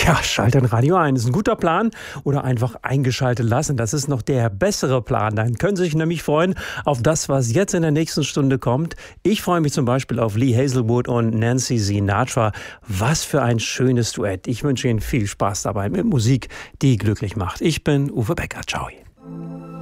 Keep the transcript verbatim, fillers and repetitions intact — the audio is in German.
Tja, schalten Radio ein. Das ist ein guter Plan. Oder einfach eingeschaltet lassen. Das ist noch der bessere Plan. Dann können Sie sich nämlich freuen auf das, was jetzt in der nächsten Stunde kommt. Ich freue mich zum Beispiel auf Lee Hazelwood und Nancy Sinatra. Was für ein schönes Duett. Ich wünsche Ihnen viel Spaß dabei mit Musik, die glücklich macht. Ich bin Uwe Becker. Ciao.